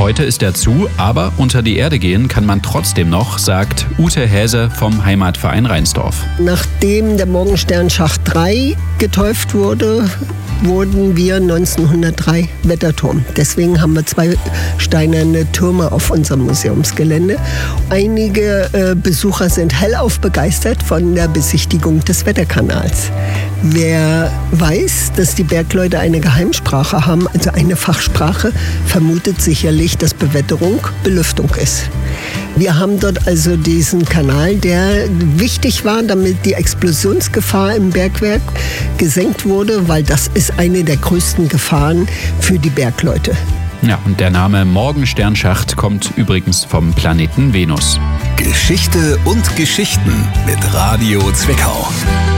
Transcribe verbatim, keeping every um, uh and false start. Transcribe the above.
Heute ist er zu, aber unter die Erde gehen kann man trotzdem noch, sagt Ute Häse vom Heimatverein Reinsdorf. Nachdem der Morgensternschacht drei geteuft wurde, wurden wir neunzehnhundertdrei Wetterturm. Deswegen haben wir zwei steinerne Türme auf unserem Museumsgelände. Einige äh, Besucher sind hellauf begeistert von der Besichtigung des Wetterkanals. Wer weiß, dass die Bergleute eine Geheimsprache haben, also eine Fachsprache, vermutet sicherlich, dass Bewetterung Belüftung ist. Wir haben dort also diesen Kanal, der wichtig war, damit die Explosionsgefahr im Bergwerk gesenkt wurde, weil das ist eine der größten Gefahren für die Bergleute. Ja, und der Name Morgensternschacht kommt übrigens vom Planeten Venus. Geschichte und Geschichten mit Radio Zwickau.